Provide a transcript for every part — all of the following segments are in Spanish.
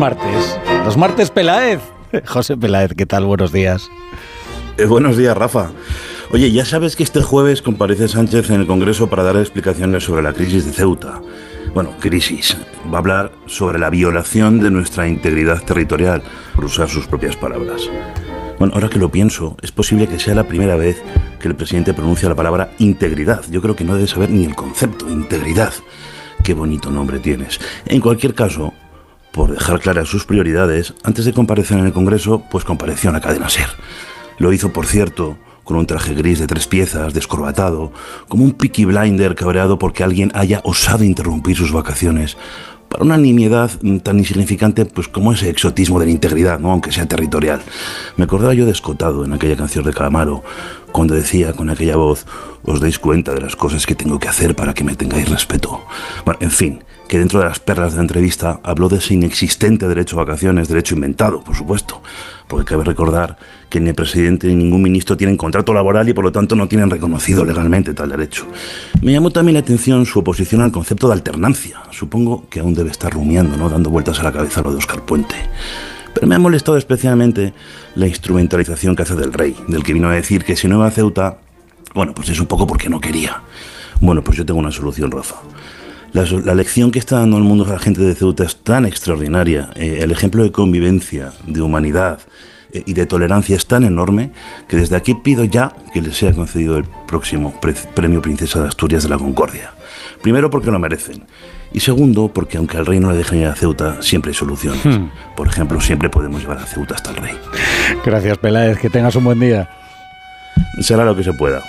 Los martes Peláez. José Peláez, ¿qué tal? Buenos días. Buenos días, Rafa. Oye, ya sabes que este jueves comparece Sánchez en el Congreso para dar explicaciones sobre la crisis de Ceuta. Bueno, crisis. Va a hablar sobre la violación de nuestra integridad territorial, por usar sus propias palabras. Bueno, ahora que lo pienso, es posible que sea la primera vez que el presidente pronuncia la palabra integridad. Yo creo que no debe saber ni el concepto, integridad. Qué bonito nombre tienes. En cualquier caso, por dejar claras sus prioridades, antes de comparecer en el Congreso, pues compareció en la cadena SER. Lo hizo, por cierto, con un traje gris de 3 piezas, descorbatado, como un Peaky Blinder cabreado porque alguien haya osado interrumpir sus vacaciones, para una nimiedad tan insignificante pues como ese exotismo de la integridad, ¿no? Aunque sea territorial. Me acordaba yo de Escotado en aquella canción de Calamaro, cuando decía con aquella voz: os dais cuenta de las cosas que tengo que hacer para que me tengáis respeto. Bueno, en fin, que dentro de las perlas de la entrevista habló de ese inexistente derecho a vacaciones, derecho inventado, por supuesto, porque cabe recordar que ni el presidente ni ningún ministro tienen contrato laboral y por lo tanto no tienen reconocido legalmente tal derecho. Me llamó también la atención su oposición al concepto de alternancia. Supongo que aún debe estar rumiando, ¿no?, dando vueltas a la cabeza lo de Óscar Puente. Pero me ha molestado especialmente la instrumentalización que hace del rey, del que vino a decir que si no iba a Ceuta, bueno, pues es un poco porque no quería. Bueno, pues yo tengo una solución, Rafa. La lección que está dando el mundo a la gente de Ceuta es tan extraordinaria, el ejemplo de convivencia, de humanidad y de tolerancia es tan enorme que desde aquí pido ya que les sea concedido el próximo premio Princesa de Asturias de la Concordia. Primero porque lo merecen y segundo porque aunque al rey no le dejen ir a Ceuta, siempre hay soluciones. Por ejemplo, siempre podemos llevar a Ceuta hasta el rey. Gracias, Peláez, que tengas un buen día. Será lo que se pueda.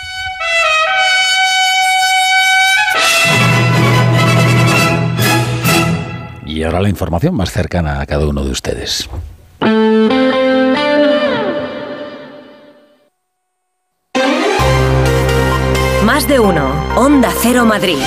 Y ahora la información más cercana a cada uno de ustedes. Más de uno. Onda Cero Madrid.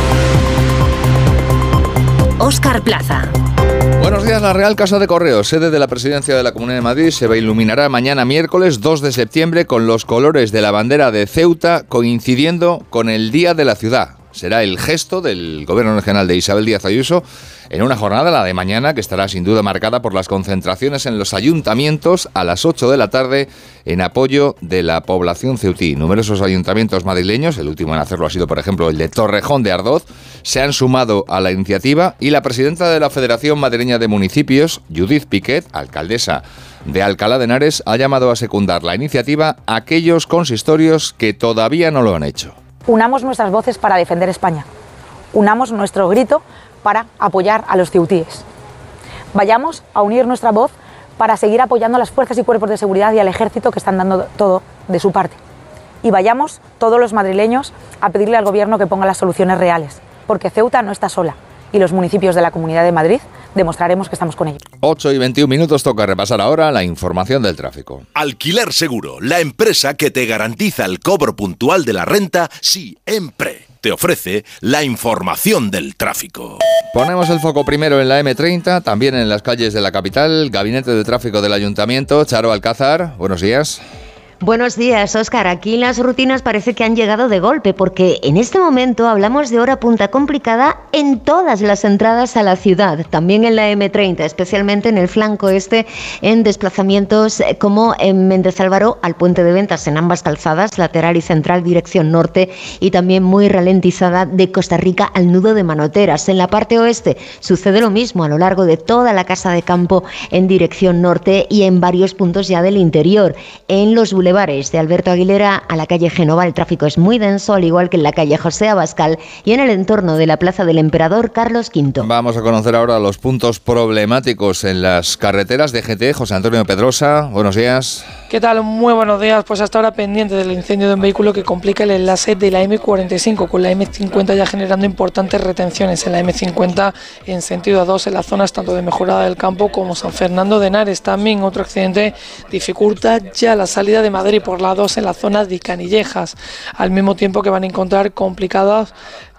Óscar Plaza. Buenos días. La Real Casa de Correos, sede de la Presidencia de la Comunidad de Madrid, se iluminará mañana miércoles 2 de septiembre con los colores de la bandera de Ceuta coincidiendo con el Día de la Ciudad. Será el gesto del Gobierno Regional de Isabel Díaz Ayuso en una jornada, la de mañana, que estará sin duda marcada por las concentraciones en los ayuntamientos a las 8 de la tarde en apoyo de la población ceutí. Numerosos ayuntamientos madrileños, el último en hacerlo ha sido, por ejemplo, el de Torrejón de Ardoz, se han sumado a la iniciativa y la presidenta de la Federación Madrileña de Municipios, Judith Piquet, alcaldesa de Alcalá de Henares, ha llamado a secundar la iniciativa a aquellos consistorios que todavía no lo han hecho. Unamos nuestras voces para defender España. Unamos nuestro grito para apoyar a los ceutíes. Vayamos a unir nuestra voz para seguir apoyando a las fuerzas y cuerpos de seguridad y al ejército que están dando todo de su parte. Y vayamos todos los madrileños a pedirle al gobierno que ponga las soluciones reales, porque Ceuta no está sola y los municipios de la Comunidad de Madrid demostraremos que estamos con ellos. 8:21, toca repasar ahora la información del tráfico. Alquiler Seguro, la empresa que te garantiza el cobro puntual de la renta siempre. Te ofrece la información del tráfico. Ponemos el foco primero en la M30, también en las calles de la capital. Gabinete de Tráfico del Ayuntamiento, Charo Alcázar, buenos días. Buenos días, Óscar. Aquí las rutinas parece que han llegado de golpe, porque en este momento hablamos de hora punta complicada en todas las entradas a la ciudad, también en la M30, especialmente en el flanco este, en desplazamientos como en Méndez Álvaro al Puente de Ventas, en ambas calzadas, lateral y central, dirección norte, y también muy ralentizada de Costa Rica al nudo de Manoteras. En la parte oeste sucede lo mismo a lo largo de toda la Casa de Campo en dirección norte y en varios puntos ya del interior. En los bulevares de Alberto Aguilera a la calle Génova el tráfico es muy denso, al igual que en la calle José Abascal y en el entorno de la Plaza del Emperador Carlos V. Vamos a conocer ahora los puntos problemáticos en las carreteras de GT. José Antonio Pedrosa, buenos días. ¿Qué tal? Muy buenos días. Pues hasta ahora pendiente del incendio de un vehículo que complica el enlace de la M45 con la M50, ya generando importantes retenciones en la M50 en sentido A2 en las zonas tanto de Mejorada del Campo como San Fernando de Henares. También otro accidente dificulta ya la salida de Madrid por la A2 en la zona de Canillejas, al mismo tiempo que van a encontrar complicadas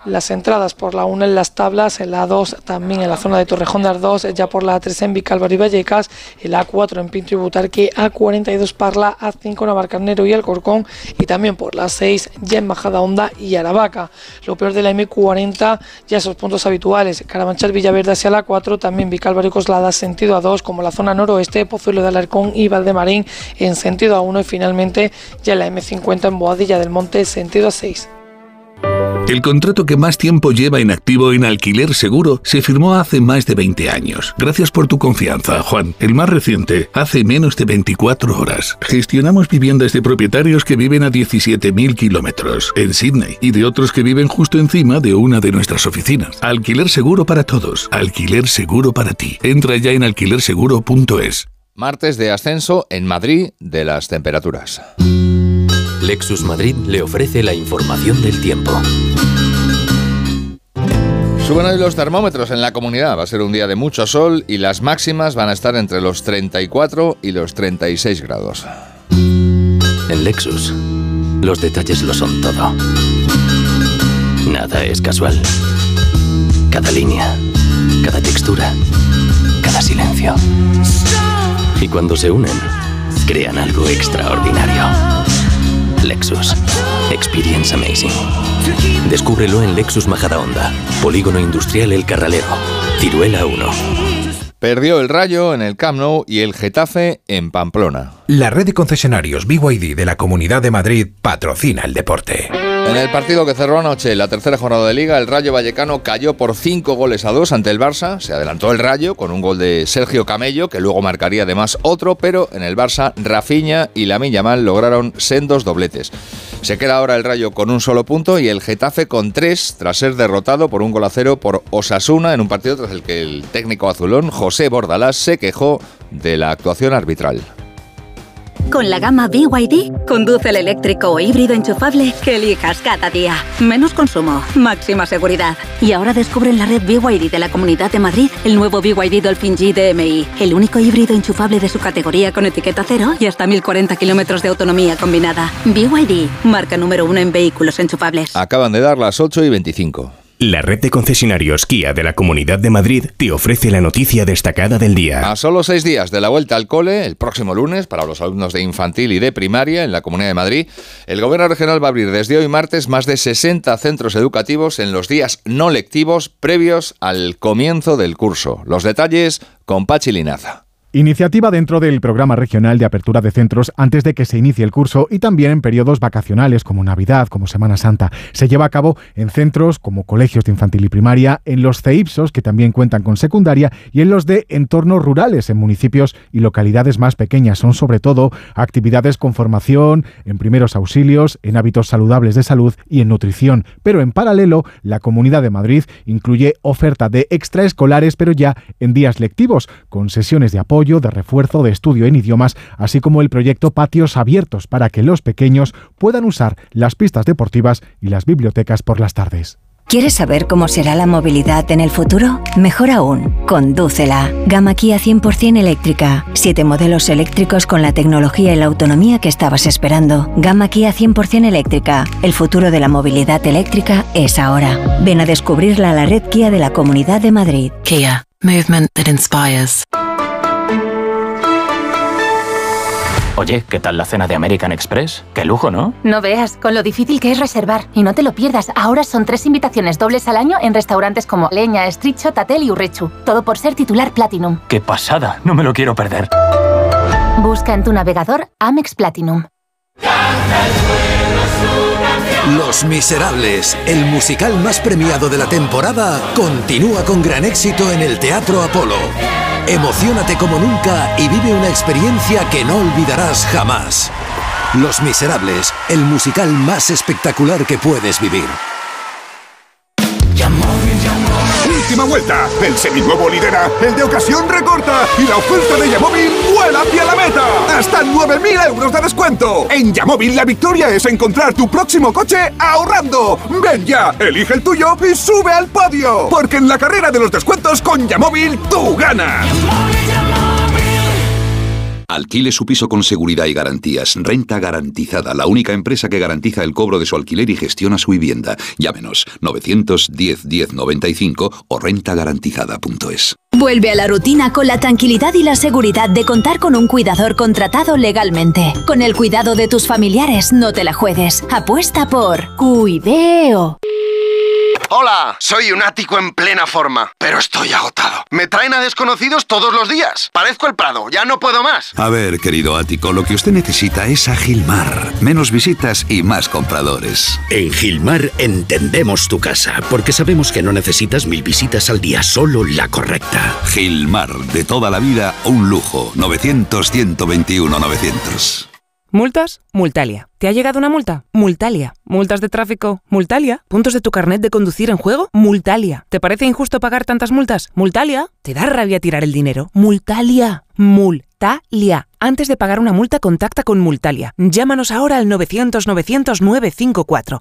las entradas por la 1 en Las Tablas, en la 2 también en la zona de Torrejón de Ardoz, ya por la 3 en Vicálvaro y Vallecas, el A4 en Pinto y Butarque, A42 Parla, A5 Navalcarnero y Alcorcón, y también por la 6 ya en Majadahonda y Aravaca. Lo peor de la M40, ya esos puntos habituales, Carabanchel, Villaverde hacia la 4, también Vicálvaro y Coslada sentido A2, como la zona noroeste, Pozuelo de Alarcón y Valdemarín en sentido A1, y finalmente ya la M50 en Boadilla del Monte sentido A6. El contrato que más tiempo lleva en activo en Alquiler Seguro se firmó hace más de 20 años. Gracias por tu confianza, Juan. El más reciente, hace menos de 24 horas. Gestionamos viviendas de propietarios que viven a 17.000 kilómetros en Sydney y de otros que viven justo encima de una de nuestras oficinas. Alquiler Seguro para todos. Alquiler Seguro para ti. Entra ya en alquilerseguro.es. Martes de ascenso en Madrid de las temperaturas. Lexus Madrid le ofrece la información del tiempo. Suben hoy los termómetros en la comunidad. Va a ser un día de mucho sol y las máximas van a estar entre los 34 y los 36 grados. En Lexus, los detalles lo son todo. Nada es casual. Cada línea, cada textura, cada silencio. Y cuando se unen, crean algo extraordinario. Lexus. Experience amazing. Descúbrelo en Lexus Majadahonda, Polígono Industrial El Carralero, Ciruela 1. Perdió el Rayo en el Camp Nou y el Getafe en Pamplona. La red de concesionarios BYD de la Comunidad de Madrid patrocina el deporte. En el partido que cerró anoche, la tercera jornada de Liga, el Rayo Vallecano cayó por 5-2 ante el Barça. Se adelantó el Rayo con un gol de Sergio Camello, que luego marcaría además otro, pero en el Barça, Rafinha y Lamine Yamal lograron sendos dobletes. Se queda ahora el Rayo con un solo punto y el Getafe con 3, tras ser derrotado por 1-0 por Osasuna en un partido tras el que el técnico azulón, José Bordalás, se quejó de la actuación arbitral. Con la gama BYD, conduce el eléctrico o híbrido enchufable que elijas cada día. Menos consumo, máxima seguridad. Y ahora descubre en la red BYD de la Comunidad de Madrid el nuevo BYD Dolphin G DMI, el único híbrido enchufable de su categoría con etiqueta cero y hasta 1040 kilómetros de autonomía combinada. BYD, marca número 1 en vehículos enchufables. Acaban de dar las 8:25. La red de concesionarios Kia de la Comunidad de Madrid te ofrece la noticia destacada del día. A solo 6 días de la vuelta al cole, el próximo lunes, para los alumnos de infantil y de primaria en la Comunidad de Madrid, el Gobierno regional va a abrir desde hoy martes más de 60 centros educativos en los días no lectivos previos al comienzo del curso. Los detalles con Pachi Linaza. Iniciativa dentro del Programa Regional de Apertura de Centros antes de que se inicie el curso y también en periodos vacacionales como Navidad, como Semana Santa. Se lleva a cabo en centros como colegios de infantil y primaria, en los CEIPSOS, que también cuentan con secundaria, y en los de entornos rurales, en municipios y localidades más pequeñas. Son sobre todo actividades con formación, en primeros auxilios, en hábitos saludables de salud y en nutrición. Pero en paralelo, la Comunidad de Madrid incluye oferta de extraescolares, pero ya en días lectivos, con sesiones de apoyo, de refuerzo, de estudio en idiomas, así como el proyecto Patios Abiertos para que los pequeños puedan usar las pistas deportivas y las bibliotecas por las tardes. ¿Quieres saber cómo será la movilidad en el futuro? Mejor aún, condúcela. Gama Kia 100% eléctrica. 7 modelos eléctricos con la tecnología y la autonomía que estabas esperando. Gama Kia 100% eléctrica. El futuro de la movilidad eléctrica es ahora. Ven a descubrirla a la red Kia de la Comunidad de Madrid. Kia. Movement that inspires. Oye, ¿qué tal la cena de American Express? ¡Qué lujo!, ¿no? No veas, con lo difícil que es reservar. Y no te lo pierdas, ahora son 3 invitaciones dobles al año en restaurantes como Leña, Estricho, Tatel y Urrechu. Todo por ser titular Platinum. ¡Qué pasada! No me lo quiero perder. Busca en tu navegador Amex Platinum. Los Miserables, el musical más premiado de la temporada, continúa con gran éxito en el Teatro Apolo. Emociónate como nunca y vive una experiencia que no olvidarás jamás. Los Miserables, el musical más espectacular que puedes vivir. Última vuelta, el seminuevo lidera, el de ocasión recorta y la oferta de Yamóvil vuela hacia la meta. Hasta 9.000 euros de descuento. En Yamóvil la victoria es encontrar tu próximo coche ahorrando. Ven ya, elige el tuyo y sube al podio. Porque en la carrera de los descuentos con Yamóvil tú ganas. Alquile su piso con seguridad y garantías. Renta Garantizada, la única empresa que garantiza el cobro de su alquiler y gestiona su vivienda. Llámenos 910 1095 o rentagarantizada.es. Vuelve a la rutina con la tranquilidad y la seguridad de contar con un cuidador contratado legalmente. Con el cuidado de tus familiares, no te la juegues. Apuesta por Cuideo. Hola, soy un ático en plena forma, pero estoy agotado. Me traen a desconocidos todos los días. Parezco el Prado, ya no puedo más. A ver, querido ático, lo que usted necesita es a Gilmar. Menos visitas y más compradores. En Gilmar entendemos tu casa, porque sabemos que no necesitas 1000 visitas al día, solo la correcta. Gilmar, de toda la vida, un lujo. 900-121-900. ¿Multas? Multalia. ¿Te ha llegado una multa? Multalia. ¿Multas de tráfico? Multalia. ¿Puntos de tu carnet de conducir en juego? Multalia. ¿Te parece injusto pagar tantas multas? Multalia. ¿Te da rabia tirar el dinero? Multalia. Multalia. Antes de pagar una multa, contacta con Multalia. Llámanos ahora al 900-900-954.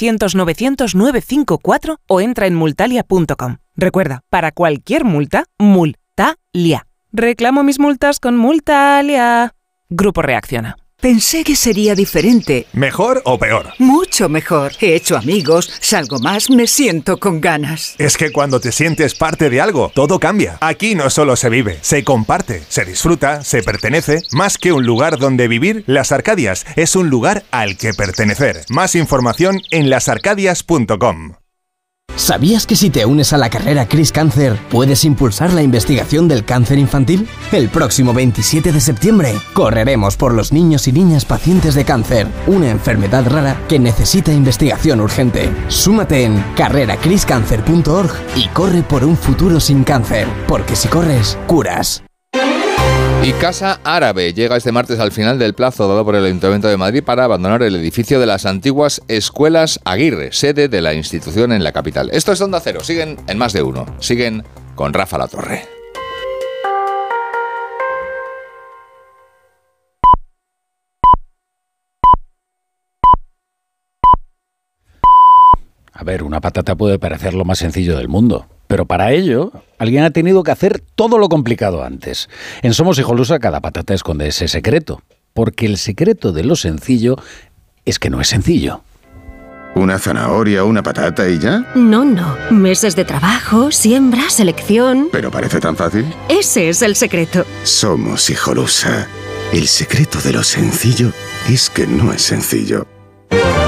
900-900-954 o entra en multalia.com. Recuerda, para cualquier multa, Multalia. Reclamo mis multas con Multalia. Grupo Reacciona. Pensé que sería diferente. ¿Mejor o peor? Mucho mejor. He hecho amigos, salgo más, me siento con ganas. Es que cuando te sientes parte de algo, todo cambia. Aquí no solo se vive, se comparte, se disfruta, se pertenece. Más que un lugar donde vivir, Las Arcadias es un lugar al que pertenecer. Más información en lasarcadias.com. ¿Sabías que si te unes a la carrera Cris Cáncer puedes impulsar la investigación del cáncer infantil? El próximo 27 de septiembre correremos por los niños y niñas pacientes de cáncer, una enfermedad rara que necesita investigación urgente. Súmate en carreracriscancer.org y corre por un futuro sin cáncer, porque si corres, curas. Y Casa Árabe llega este martes al final del plazo dado por el Ayuntamiento de Madrid para abandonar el edificio de las antiguas Escuelas Aguirre, sede de la institución en la capital. Esto es Onda Cero. Siguen en Más de Uno. Siguen con Rafa La Torre. A ver, una patata puede parecer lo más sencillo del mundo, pero para ello alguien ha tenido que hacer todo lo complicado antes. En Somos Hijolusa cada patata esconde ese secreto, porque el secreto de lo sencillo es que no es sencillo. ¿Una zanahoria o una patata y ya? No. Meses de trabajo, siembra, selección... ¿Pero parece tan fácil? Ese es el secreto. Somos Hijolusa. El secreto de lo sencillo es que no es sencillo.